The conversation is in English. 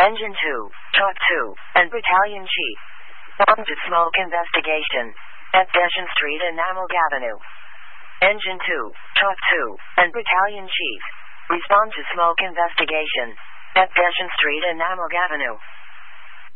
Engine 2, Truck 2, and Battalion Chief. Respond to smoke investigation at Deshan Street and Namog Avenue. Engine 2, Truck 2, and Battalion Chief. Respond to smoke investigation at Deshan Street and Namog Avenue.